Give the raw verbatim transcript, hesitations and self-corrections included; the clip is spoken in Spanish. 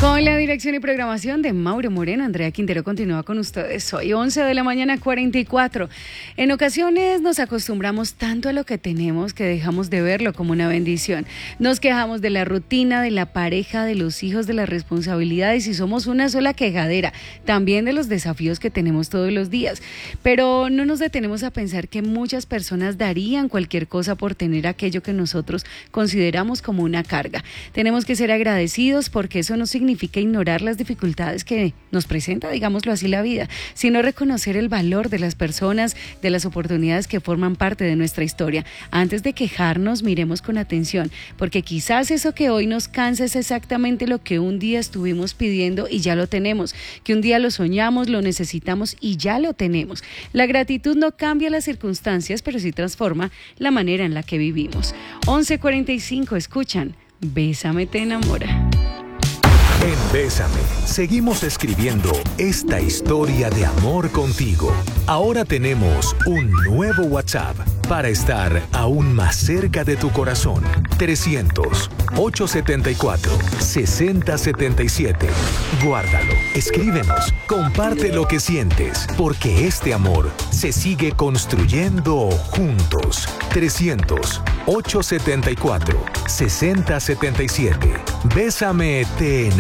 Con la dirección y programación de Mauro Moreno, Andrea Quintero continúa con ustedes hoy, once de la mañana, cuarenta y cuatro. En ocasiones nos acostumbramos tanto a lo que tenemos que dejamos de verlo como una bendición. Nos quejamos de la rutina, de la pareja, de los hijos, de las responsabilidades y somos una sola quejadera, también de los desafíos que tenemos todos los días. Pero no nos detenemos a pensar que muchas personas darían cualquier cosa por tener aquello que nosotros consideramos como una carga. Tenemos que ser agradecidos porque eso no significa significa ignorar las dificultades que nos presenta, digámoslo así, la vida, sino reconocer el valor de las personas, de las oportunidades que forman parte de nuestra historia. Antes de quejarnos, miremos con atención, porque quizás eso que hoy nos cansa es exactamente lo que un día estuvimos pidiendo y ya lo tenemos, que un día lo soñamos, lo necesitamos y ya lo tenemos. La gratitud no cambia las circunstancias, pero sí transforma la manera en la que vivimos. once cuarenta y cinco, escuchan Bésame te enamora. En Bésame, seguimos escribiendo esta historia de amor contigo. Ahora tenemos un nuevo WhatsApp para estar aún más cerca de tu corazón. trescientos, ochocientos setenta y cuatro, sesenta setenta y siete. Guárdalo, escríbenos, comparte lo que sientes, porque este amor se sigue construyendo juntos. trescientos, ochocientos setenta y cuatro, sesenta setenta y siete. Bésame te enamora.